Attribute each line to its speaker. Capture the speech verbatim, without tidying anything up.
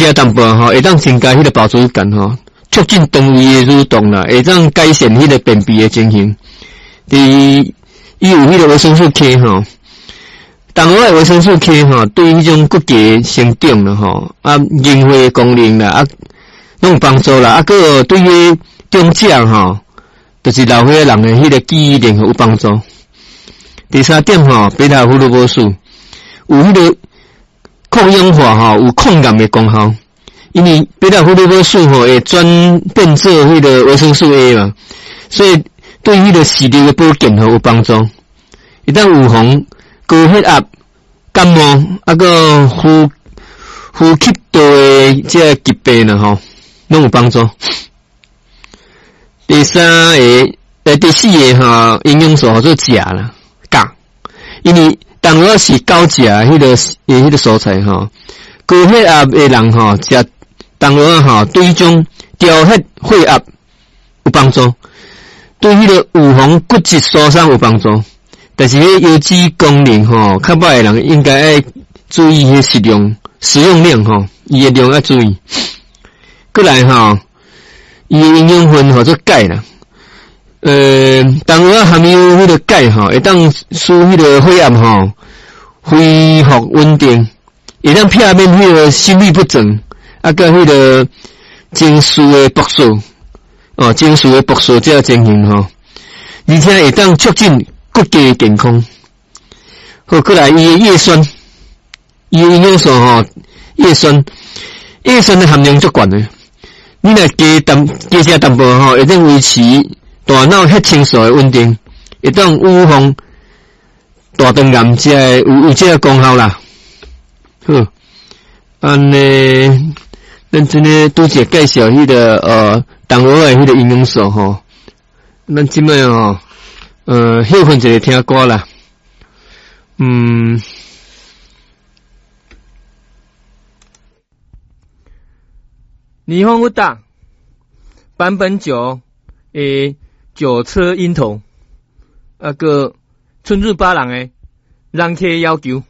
Speaker 1: 加淡薄吼，会当增加迄个饱足感吼，促进肠胃的蠕动啦，会当改善迄个便秘的情形。第二，伊有迄个维生素 K 吼，淡薄仔维生素 K 吼，对迄种骨骼生长啦吼，啊，凝血功能啦，啊，拢有帮助啦。啊，个对于中奖吼，就是老岁仔人的迄个记忆力有帮助。第三点吼，贝塔胡萝卜素有迄个抗氧化吼，有抗癌的功效。因为贝塔胡萝卜素吼会转变做迄个维生素 A 嘛，所以对迄个视力的保健吼有帮助。一旦预防高血压、感冒啊个呼呼吸道的这个疾病啦吼，拢有帮助。第三个、呃第四个吼营养素叫做钾啦，钾，因为当我是高钾迄个诶迄个蔬菜吼，高血压的人吼食当我吼对迄种调血血压有帮助，对迄个预防骨质疏松有帮助。但是迄油脂功能吼较歹的人应该爱注意迄食量食用量吼，伊的量要注意。过来吼，伊的营养分吼做钙啦。呃，当我含有迄个钙吼，会当使迄个血压吼恢复稳定，会当避免迄个心律不整，啊个迄个情绪的不素，哦，情绪的不素这个情形吼，而且会当促进骨骼健康。好，过来伊的叶酸，伊的营养素吼，叶酸，叶酸的含量足悬的。你若加淡加食淡薄吼，会当维持大脑血清素的稳定，会当预防大肠癌这个有有这个功效啦。好，安尼咱真诶拄则介绍迄、那个呃动物诶迄个营养素吼，咱即摆吼呃休困一个听歌啦。嗯，霓虹武大版本九诶九车樱头，啊个春日八郎诶人客要求。